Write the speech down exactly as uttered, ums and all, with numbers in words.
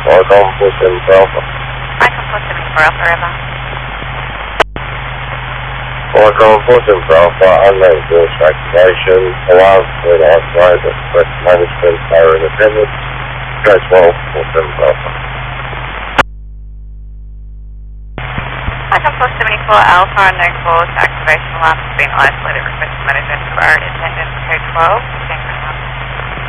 Welcome to Central Alpha. Michael four seventy-four Alpha River. Welcome to Central Alpha. Unknown course activation. Allows for the authorized express management power independence. Guys, well, for Central Alpha. Michael four seventy-four Alpha, unknown course activation alarm has been isolated. Request management for our attendance code twelve.